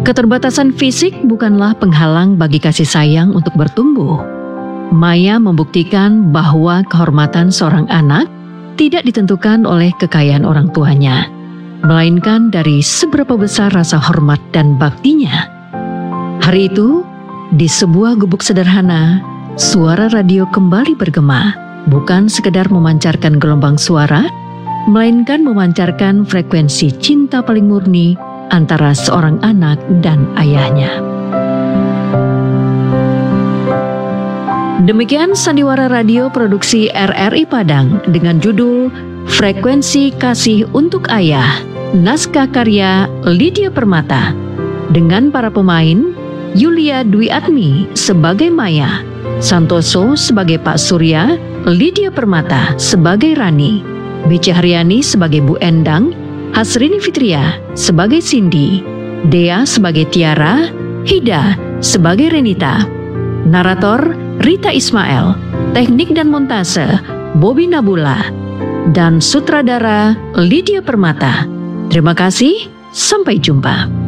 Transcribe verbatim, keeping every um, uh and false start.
Keterbatasan fisik bukanlah penghalang bagi kasih sayang untuk bertumbuh. Maya membuktikan bahwa kehormatan seorang anak tidak ditentukan oleh kekayaan orang tuanya, melainkan dari seberapa besar rasa hormat dan baktinya. Hari itu, di sebuah gubuk sederhana, suara radio kembali bergema, bukan sekedar memancarkan gelombang suara, melainkan memancarkan frekuensi cinta paling murni antara seorang anak dan ayahnya. Demikian Sandiwara Radio produksi R R I Padang dengan judul Frekuensi Kasih untuk Ayah, naskah karya Lydia Permata, dengan para pemain Yulia Dwi Atmi sebagai Maya, Santoso sebagai Pak Surya, Lydia Permata sebagai Rani, B C Haryani sebagai Bu Endang, Hasrini Fitria sebagai Cindy, Dea sebagai Tiara, Hida sebagai Renita, narator Rita Ismail, teknik dan montase Bobby Nabula, dan sutradara Lydia Permata. Terima kasih, sampai jumpa.